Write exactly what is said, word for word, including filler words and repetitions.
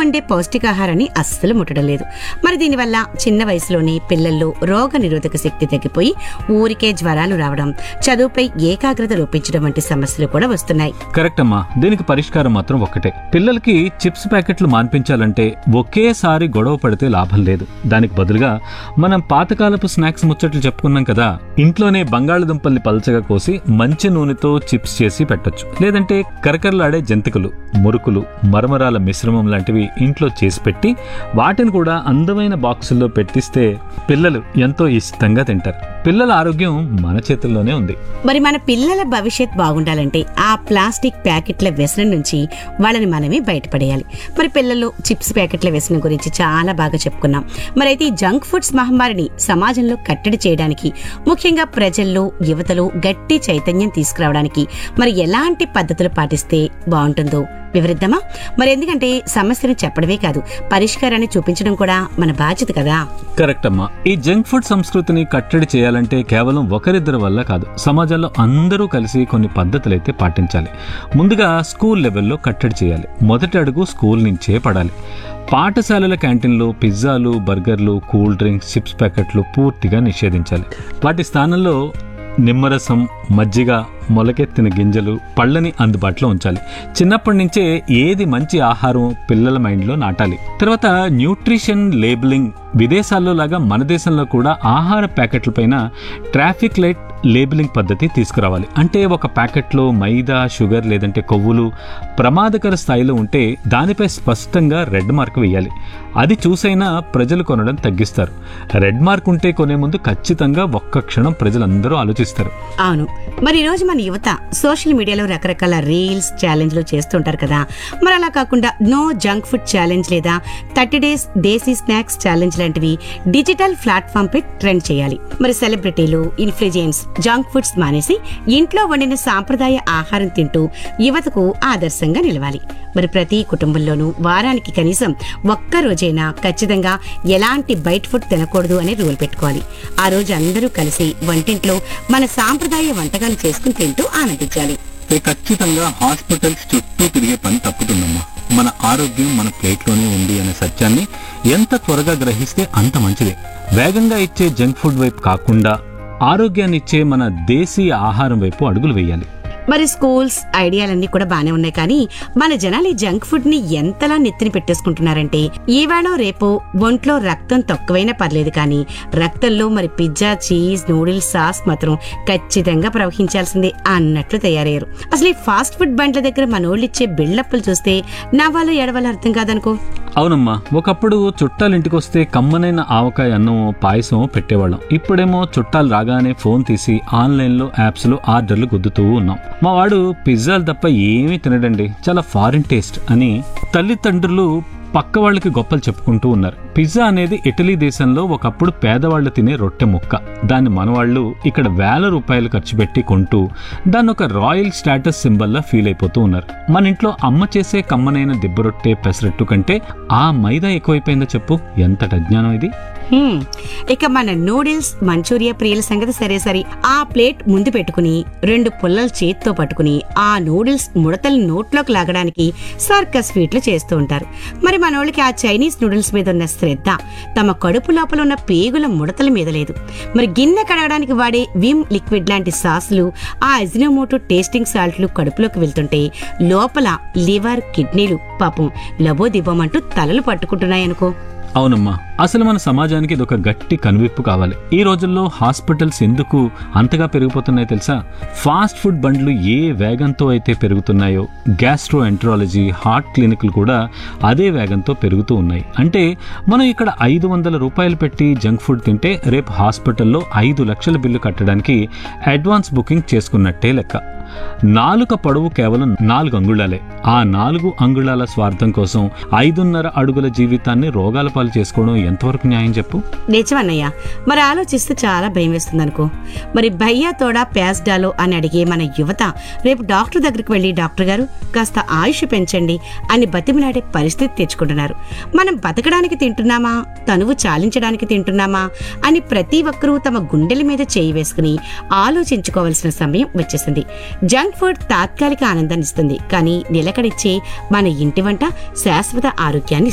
ఉండే పౌష్టికాహారాన్ని అస్సలు ముట్టడం లేదు. మరి దీనివల్ల చిన్న వయసులోనే పిల్లల్లో రోగ నిరోధక శక్తి తగ్గిపోయి ఊరికే జ్వరాలు రావడం, చదువుపై ఏకాగ్రత లోపించడం వంటి సమస్యలు కూడా వస్తున్నాయి. కరెక్ట్ అమ్మా. దీనికి పరిష్కారం మాత్రం ఒక్కటే. పిల్లలకి చిప్స్ ప్యాకెట్లు మాన్పించాలంటే ఒకేసారి గొడవ పడితే లాభం లేదు. దానికి బదులుగా మనం పాతకాలపు స్నాక్స్ ముచ్చట్లు చెప్పుకున్నాం కదా, ఇంట్లోనే బంగాళదుంపల్ని పల్చగా కోసి మంచి నూనెతో చిప్స్ చేసి పెట్టొచ్చు. లేదంటే కరకరలాడే జంతికలు, మురుకులు, మరమరాల మిశ్రమం లాంటివి ఇంట్లో చేసి పెట్టి వాటిని కూడా అందమైన బాక్సుల్లో పెట్టిస్తే పిల్లలు ఎంతో ఇష్టంగా తింటారు. పిల్లల ఆరోగ్యం మన చేతుల్లోనే ఉంది. మరి మన పిల్లల భవిష్యత్ బాగుండాలంటే ఆ ప్లాస్టిక్ ప్యాకెట్ల వ్యసనం నుంచి వాళ్ళని మనమే బయటపడేయాలి. మరి పిల్లలు చిప్స్ ప్యాకెట్ల వ్యసనం గురించి చాలా బాగా చెప్పుకున్నాం. మరి అయితే ఈ జంక్ ఫుడ్స్ మహమ్మారిని సమాజంలో కట్టడి చేయడానికి, ముఖ్యంగా ప్రజల్లో యువతలో గట్టి చైతన్యం తీసుకురావడానికి మరి ఎలాంటి పద్ధతులు పాటిస్తే బాగుంటుందో వివరిద్దామా? మరి ఎందుకంటే సమస్యను చెప్పడమే కాదు, పరిష్కారాన్ని చూపించడం కూడా మన బాధ్యత కదా. కరెక్ట్ అమ్మా. ఈ జంక్ ఫుడ్ సంస్కృతిని కట్టడి చేయాలంటే కేవలం ఒకరిద్దరి వల్ల కాదు, సమాజంలో అందరూ కలిసి కొన్ని పద్ధతులైతే పాటించాలి. ముందుగా స్కూల్ లెవెల్లో కట్టడి చేయాలి. మొదటి అడుగు స్కూల్ నుంచే పడాలి. పాఠశాలల క్యాంటీన్లో పిజ్జాలు, బర్గర్లు, కూల్ డ్రింక్స్, చిప్స్ ప్యాకెట్లు పూర్తిగా నిషేధించాలి. వాటి స్థానంలో నిమ్మరసం, మజ్జిగ, మొలకెత్తిన గింజలు, పళ్ళని అందుబాటులో ఉంచాలి. చిన్నప్పటి నుంచే ఏది మంచి ఆహారం పిల్లల మైండ్లో నాటాలి. తర్వాత న్యూట్రిషన్ లేబులింగ్. విదేశాల్లో లాగా మన దేశంలో కూడా ఆహార ప్యాకెట్ల పైన ట్రాఫిక్ లైట్ లేబులింగ్ పద్ధతి తీసుకురావాలి. అంటే ఒక ప్యాకెట్లో మైదా, షుగర్ లేదంటే కొవ్వులు ప్రమాదకర స్థాయిలో ఉంటే దానిపై స్పష్టంగా రెడ్ మార్క్ వేయాలి. అది చూసైనా ప్రజలు కొనడం తగ్గిస్తారు. రెడ్ మార్క్ ఉంటే కొనే ముందు ఖచ్చితంగా ఒక్క క్షణం ప్రజలందరూ ఆలోచిస్తారు. అవును. మరి ఈ రోజు మన యువత సోషల్ మీడియాలో రకరకాల రీల్స్, ఛాలెంజ్లు చేస్తుంటారు కదా. మరి అలా కాకుండా నో జంక్ ఫుడ్ ఛాలెంజ్ లేదా థర్టీ డేస్ దేశీ స్నాక్స్ ఛాలెంజ్ లాంటివి డిజిటల్ ప్లాట్ఫామ్ పై ట్రెండ్ చేయాలి. మరి సెలబ్రిటీలు, ఇన్ఫ్లుయెన్స్ జంక్ ఫుడ్స్ మానేసి ఇంట్లో వండిన సాంప్రదాయ ఆహారం తింటూ యువతకు ఆదర్శంగా నిలవాలి. మరి ప్రతి కుటుంబంలోనూ వారానికి కనీసం ఒక్క రోజైనా ఖచ్చితంగా ఎలాంటి బయట ఫుడ్ తినకూడదు అనే రూల్ పెట్టుకోవాలి. ఆ రోజు అందరూ కలిసి వంటింట్లో మన సాంప్రదాయ వంటకాలు చేసుకుని తింటూ ఆనందించాలి. ఖచ్చితంగా హాస్పిటల్స్ చుట్టూ తిరిగే పని తప్పుతుందమ్మా. మన ఆరోగ్యం మన ప్లేట్లోనే ఉంది అనే సత్యాన్ని ఎంత త్వరగా గ్రహిస్తే అంత మంచిదే. వేగంగా ఇచ్చే జంక్ ఫుడ్ వైపు కాకుండా ఆరోగ్యాన్ని ఇచ్చే మన దేశీయ ఆహారం వైపు అడుగులు వేయాలి. మరి స్కూల్స్ ఐడియాలన్నీ కూడా బానే ఉన్నాయి, కానీ మన జనాలు ఈ జంక్ ఫుడ్ ని ఎంతలా నెత్తిని పెట్టేసుకుంటున్నారంటే ఈవేళ రేపు ఒంట్లో రక్తం తక్కువైనా పర్లేదు, కానీ రక్తంలో మరి పిజ్జా, చీజ్, నూడిల్స్, సాస్ మాత్రం ఖచ్చితంగా ప్రవహించాల్సిందే అన్నట్లు తయారయ్యారు. అసలు ఈ ఫాస్ట్ ఫుడ్ బండ్ల దగ్గర మనోళ్ళు ఇచ్చే బిల్డప్పులు చూస్తే నవ్వాలో ఎడవాలో అర్థం కాదనుకో. అవునమ్మా. ఒకప్పుడు చుట్టాలు ఇంటికి వస్తే కమ్మనైన ఆవకాయ అన్నం, పాయసం పెట్టేవాళ్ళం. ఇప్పుడేమో చుట్టాలు రాగానే ఫోన్ తీసి ఆన్లైన్లో యాప్స్లో ఆర్డర్లు గుద్దుతూ ఉన్నాం. మా వాడు పిజ్జాలు తప్ప ఏమీ తినడండి, చాలా ఫారిన్ టేస్ట్ అని తల్లిదండ్రులు పక్క వాళ్ళకి గొప్పలు చెప్పుకుంటూ ఉన్నారు. పిజ్జా అనేది ఇటలీ దేశంలో ఒకప్పుడు పేదవాళ్లు తినే రొట్టె ముక్క. దాన్ని మనవాళ్లు ఇక్కడ వేల రూపాయలు ఖర్చు పెట్టి కొంటూ దాన్ని ఒక రాయల్ స్టేటస్ సింబల్లా ఫీల్ అయిపోతూ ఉన్నారు. మన ఇంట్లో అమ్మ చేసే కమ్మనైన దిబ్బ రొట్టె, పెసరట్టు కంటే ఆ మైదా ఎక్కువైపోయిందో చెప్పు. ఎంతటి అజ్ఞానం ఇది. ఇక మన నూడిల్స్, మంచూరియా ప్రియుల సంగతి సరే సరే. ఆ ప్లేట్ ముందు పెట్టుకుని రెండు పుల్లలు చేతితో పట్టుకుని ఆ నూడిల్స్ ముడతలు నోట్లోకి లాగడానికి సర్కస్ ఫీట్లు చేస్తూ ఉంటారు. మరి మనోళ్ళకి ఆ చైనీస్ నూడిల్స్ మీద ఉన్న శ్రద్ధ తమ కడుపు లోపల ఉన్న పేగుల ముడతల మీద లేదు. మరి గిన్నె కడగడానికి వాడే విమ్ లిక్విడ్ లాంటి సాసులు, ఆ అజినోమోటో టేస్టింగ్ సాల్ట్లు కడుపులోకి వెళ్తుంటే లోపల లివర్, కిడ్నీలు పాపం లబోదిబోమంటూ తలలు పట్టుకుంటున్నాయనుకో. అవునమ్మా. అసలు మన సమాజానికి ఇది ఒక గట్టి కనువిప్పు కావాలి. ఈ రోజుల్లో హాస్పిటల్స్ ఎందుకు అంతగా పెరిగిపోతున్నాయో తెలుసా? ఫాస్ట్ ఫుడ్ బండ్లు ఏ వేగంతో అయితే పెరుగుతున్నాయో గ్యాస్ట్రో ఎంట్రాలజీ, హార్ట్ క్లినిక్లు కూడా అదే వేగంతో పెరుగుతూ ఉన్నాయి. అంటే మనం ఇక్కడ ఐదు వందల రూపాయలు పెట్టి జంక్ ఫుడ్ తింటే రేపు హాస్పిటల్లో ఐదు లక్షల బిల్లు కట్టడానికి అడ్వాన్స్ బుకింగ్ చేసుకున్నట్టే లెక్క. నాలుక పొడవు కేవలం నాలుగు అంగుళాలే. ఆ నాలుగు అంగుళాల స్వార్థం కోసం ఐదున్నర అడుగుల జీవితాన్ని రోగాల పాలు చేసుకోవడం ఎంతవరకు న్యాయం చెప్పు? నిజమన్నయ్య. మరి ఆలోచిస్తే చాలా భయం వేస్తుంది అనుకో. మరి భయ్యా తోడా ప్యాస్ డాలో అని అడిగే మన యువత రేపు డాక్టర్ దగ్గరికి వెళ్లి, డాక్టర్ గారు కాస్త ఆయుష్ పెంచండి అని బతిమిలాడే పరిస్థితి తెచ్చుకుంటున్నారు. మనం బతకడానికి తింటున్నామా, తనువు చాలించడానికి తింటున్నామా అని ప్రతి ఒక్కరూ తమ గుండెల మీద చేయి వేసుకుని ఆలోచించుకోవాల్సిన సమయం వచ్చేసింది. జంక్ ఫుడ్ తాత్కాలిక ఆనందాన్ని ఇస్తుంది, కానీ నిలకడిచ్చే మన ఇంటి వంట శాశ్వత ఆరోగ్యాన్ని